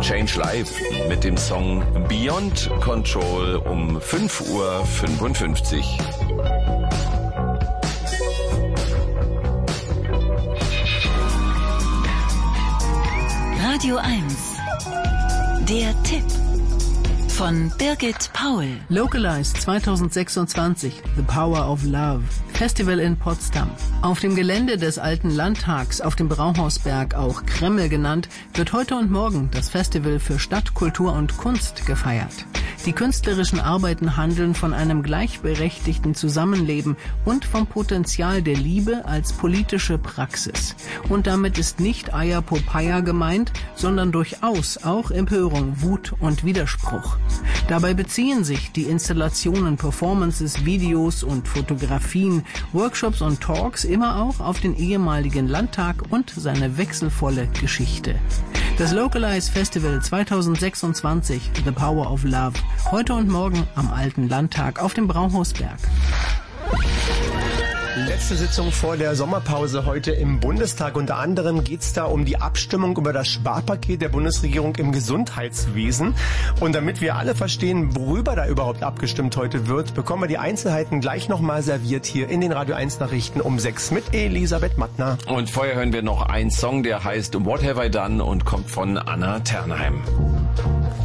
Change Life mit dem Song Beyond Control um 5:55 Uhr. Radio 1. Der Tipp von Birgit Paul. Localized 2026, The Power of Love. Festival in Potsdam. Auf dem Gelände des alten Landtags auf dem Brauhausberg, auch Kreml genannt, wird heute und morgen das Festival für Stadt, Kultur und Kunst gefeiert. Die künstlerischen Arbeiten handeln von einem gleichberechtigten Zusammenleben und vom Potenzial der Liebe als politische Praxis. Und damit ist nicht Eierpopeia gemeint, sondern durchaus auch Empörung, Wut und Widerspruch. Dabei beziehen sich die Installationen, Performances, Videos und Fotografien, Workshops und Talks immer auch auf den ehemaligen Landtag und seine wechselvolle Geschichte. Das Localize Festival 2026, The Power of Love, heute und morgen am alten Landtag auf dem Brauhausberg. Letzte Sitzung vor der Sommerpause heute im Bundestag. Unter anderem geht es da um die Abstimmung über das Sparpaket der Bundesregierung im Gesundheitswesen. Und damit wir alle verstehen, worüber da überhaupt abgestimmt heute wird, bekommen wir die Einzelheiten gleich nochmal serviert hier in den Radio 1 Nachrichten um 6 mit Elisabeth Mattner. Und vorher hören wir noch einen Song, der heißt What Have I Done und kommt von Anna Ternheim.